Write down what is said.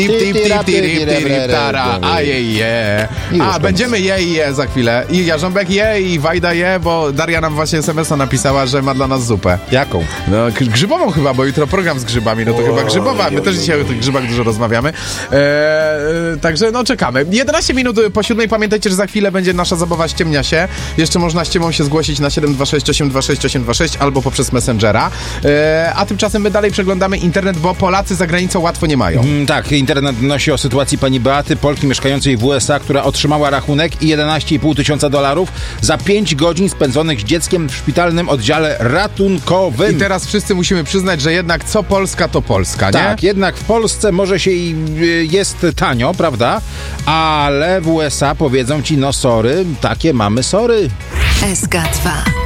Będziemy je za chwilę. I Jarząbek i Wajda bo Daria nam właśnie SMS-a napisała, że ma dla nas zupę. Jaką? No, grzybową chyba, bo jutro program z grzybami, no to chyba grzybowa. My też dzisiaj o tych grzybach dużo rozmawiamy. Także no czekamy. 11 minut po 7. Pamiętajcie, że za chwilę będzie nasza zabawa Ściemnia się. Jeszcze można ściemą się zgłosić na 726 826 826 albo poprzez Messengera. A tymczasem my dalej przeglądamy internet, bo Polacy za granicą łatwo nie mają. Tak, internet donosi o sytuacji pani Beaty, Polki mieszkającej w USA, która otrzymała rachunek i $11,5 tysiąca za 5 godzin spędzonych z dzieckiem w szpitalnym oddziale ratunkowym. I teraz wszyscy musimy przyznać, że jednak co Polska, to Polska, nie? Tak, jednak w Polsce może się i jest tanio, prawda? Ale w USA powiedzą ci, no sorry, takie mamy sory. SK2